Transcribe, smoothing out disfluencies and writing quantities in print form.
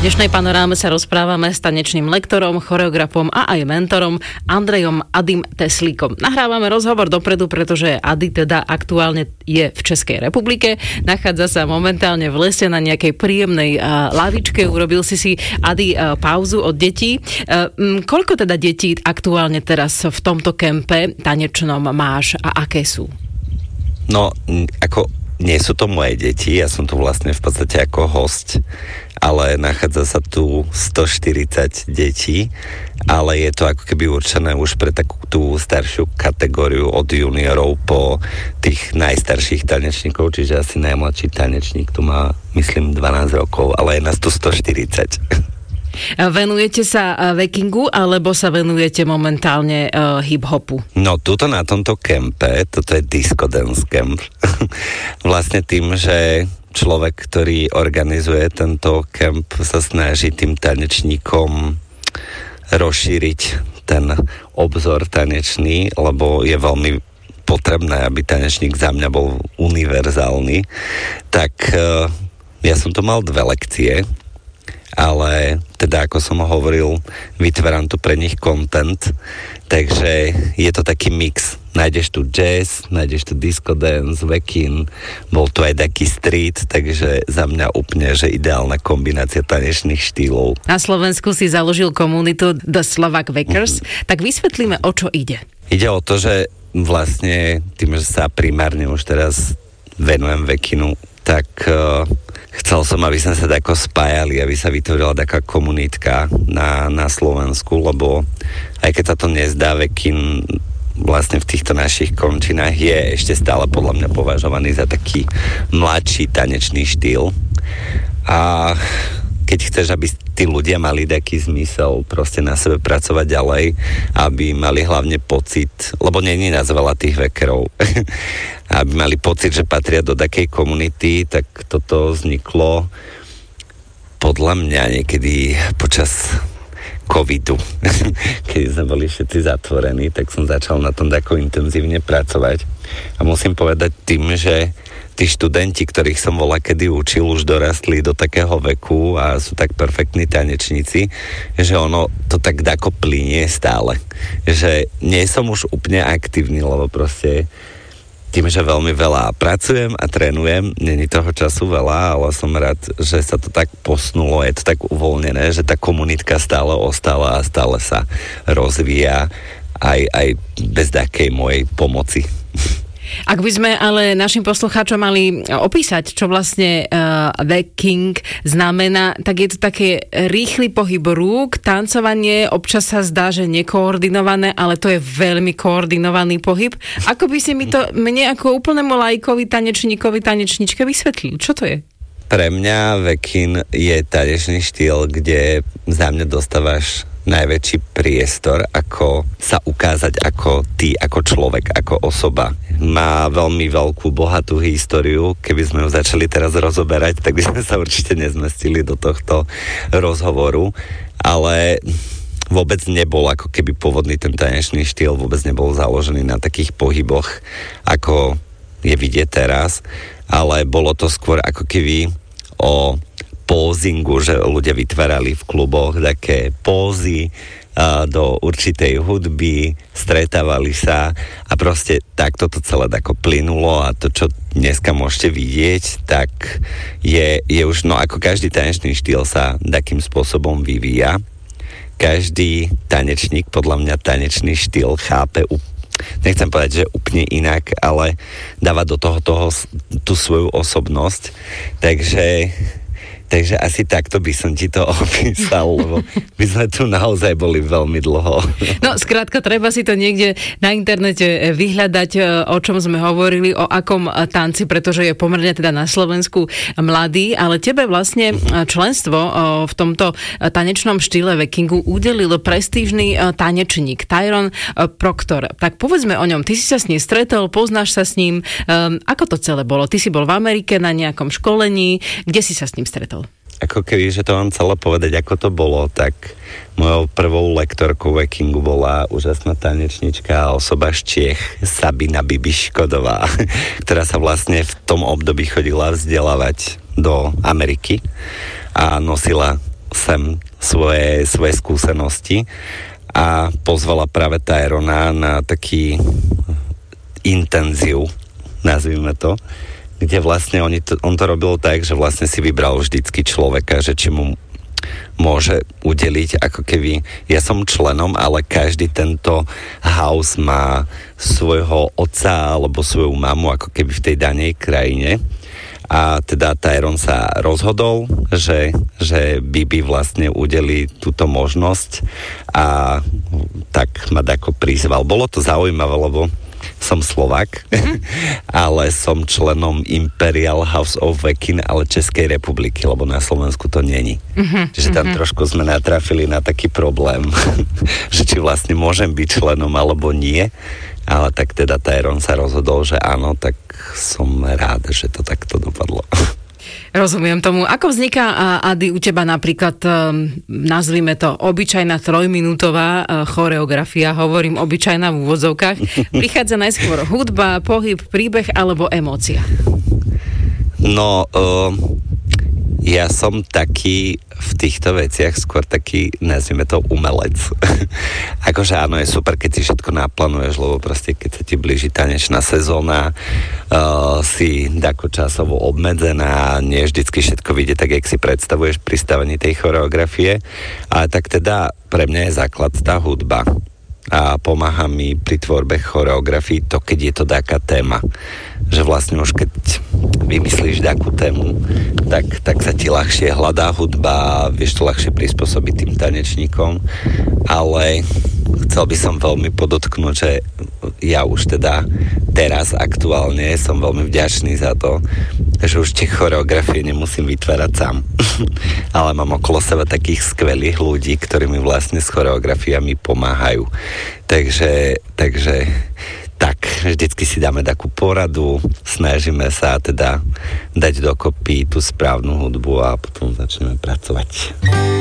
V dnešnej panoráme sa rozprávame s tanečným lektorom, choreografom a aj mentorom Andrejom Adim Teslíkom. Nahrávame rozhovor dopredu, pretože Adi teda aktuálne je v Českej republike. Nachádza sa momentálne v lese na nejakej príjemnej lavičke. Urobil si Adi pauzu od detí. Koľko teda detí aktuálne teraz v tomto kempe tanečnom máš a aké sú? No, ako nie sú to moje deti, ja som tu vlastne v podstate ako hosť, ale nachádza sa tu 140 detí, ale je to ako keby určené už pre takú tú staršiu kategóriu od juniorov po tých najstarších tanečníkov, čiže asi najmladší tanečník tu má, myslím, 12 rokov, ale je nás tu 140. Venujete sa wakingu, alebo sa venujete momentálne hip-hopu? No, tuto na tomto kempe, toto je disco dance camp. Vlastne tým, že človek, ktorý organizuje tento kemp, sa snaží tým tanečníkom rozšíriť ten obzor tanečný, lebo je veľmi potrebné, aby tanečník za mňa bol univerzálny. Tak ja som tu mal 2 lekcie, ale teda ako som hovoril, vytváram tu pre nich content, takže je to taký mix. Nájdeš tu jazz, nájdeš tu disco dance, waking, bol tu aj taký street, takže za mňa úplne, že ideálna kombinácia tanečných štýlov. Na Slovensku si založil komunitu The Slovak Wakers, tak vysvetlíme, o čo ide. Ide o to, že vlastne tým, že sa primárne už teraz venujem wakingu, tak chcel som, aby sme sa tako spájali, aby sa vytvorila taká komunitka na Slovensku, lebo aj keď sa to nezdá, waking vlastne v týchto našich končinách je ešte stále podľa mňa považovaný za taký mladší tanečný štýl. A keď chceš, aby tí ľudia mali taký zmysel proste na sebe pracovať ďalej, aby mali hlavne pocit, lebo nie je nás veľa tých vekerov, aby mali pocit, že patria do takej komunity, tak toto vzniklo podľa mňa niekedy počas covidu, keď sme boli všetci zatvorení, tak som začal na tom tako intenzívne pracovať. A musím povedať tým, že tí študenti, ktorých som kedy učil, už dorastli do takého veku a sú tak perfektní tanečníci, že ono to tak dako plynie stále. Že nie som už úplne aktívny, lebo proste tým, že veľmi veľa pracujem a trénujem, není toho času veľa, ale som rád, že sa to tak posunulo, je to tak uvoľnené, že tá komunitka stále ostala a stále sa rozvíja aj bez takej mojej pomoci. Ak by sme ale našim poslucháčom mali opísať, čo vlastne waking znamená, tak je to také rýchly pohyb rúk, tancovanie, občas sa zdá, že nekoordinované, ale to je veľmi koordinovaný pohyb. Ako by si mi to mne ako úplnému lajkovi, tanečníkovi, tanečničke vysvetlil? Čo to je? Pre mňa waking je tanečný štýl, kde za mňa dostávaš najväčší priestor, ako sa ukázať ako ty, ako človek, ako osoba. Má veľmi veľkú, bohatú históriu. Keby sme ju začali teraz rozoberať, tak by sme sa určite nezmestili do tohto rozhovoru. Ale vôbec nebol ako keby pôvodný ten tanečný štýl, vôbec nebol založený na takých pohyboch, ako je vidieť teraz, ale bolo to skôr ako keby o pózingu, že ľudia vytvárali v kluboch také pózy do určitej hudby, stretávali sa a proste takto to celé tako plynulo a to, čo dneska môžete vidieť, tak je už, no ako každý tanečný štýl sa takým spôsobom vyvíja. Každý tanečník, podľa mňa tanečný štýl chápe nechcem povedať, že úplne inak, ale dáva do toho tú svoju osobnosť. Takže asi takto by som ti to opísal, lebo by sme tu naozaj boli veľmi dlho. No, skrátka, treba si to niekde na internete vyhľadať, o čom sme hovorili, o akom tanci, pretože je pomerne teda na Slovensku mladý, ale tebe vlastne členstvo v tomto tanečnom štýle wakingu udelil prestížny tanečník Tyrone Proctor. Tak povedzme o ňom, ty si sa s ním stretol, poznáš sa s ním, ako to celé bolo? Ty si bol v Amerike na nejakom školení, kde si sa s ním stretol? Ako keby, že to mám celé povedať, ako to bolo, tak mojou prvou lektorkou wakingu bola úžasná tanečnička a osoba z Čiech, Sabina Bibiškodová, ktorá sa vlastne v tom období chodila vzdelávať do Ameriky a nosila sem svoje skúsenosti a pozvala práve Tyrona na taký intenziu, nazvime to, kde vlastne on to robil tak, že vlastne si vybral vždycky človeka, že či mu môže udeliť, ako keby ja som členom, ale každý tento house má svojho otca alebo svoju mamu ako keby v tej danej krajine. A teda Tyron sa rozhodol, že Bibi vlastne udeli túto možnosť a tak ma dako prizval. Bolo to zaujímavé, lebo som Slovák, ale som členom Imperial House of Vekin, ale Českej republiky, lebo na Slovensku to není. Čiže tam trošku sme natrafili na taký problém, že či vlastne môžem byť členom alebo nie, ale tak teda Tyron sa rozhodol, že áno, tak som rád, že to takto dopadlo. Rozumiem tomu. Ako vzniká, Ady, u teba napríklad, nazvime to, obyčajná 3-minútová choreografia, hovorím obyčajná v úvodzovkách. Prichádza najskôr hudba, pohyb, príbeh alebo emócia? No, ja som taký v týchto veciach skôr taký, nazvime to, umelec. Akože áno, je super, keď si všetko naplánuješ, lebo proste keď sa ti blíži tanečná sezóna, si dako časovo obmedzená, nie vždycky všetko vyjde tak, jak si predstavuješ pri stavení tej choreografie, ale tak teda pre mňa je základ tá hudba a pomáha mi pri tvorbe choreografii to, keď je to taká téma. Že vlastne už keď vymyslíš takú tému, tak sa ti ľahšie hľadá hudba, vieš to ľahšie prispôsobiť tým tanečníkom, ale chcel by som veľmi podotknúť, že ja už teda teraz aktuálne som veľmi vďačný za to, že už tie choreografie nemusím vytvárať sám. Ale mám okolo seba takých skvelých ľudí, ktorí mi vlastne s choreografiami pomáhajú. Takže tak, vždycky si dáme takú poradu, snažíme sa teda dať dokopy tú správnu hudbu a potom začneme pracovať.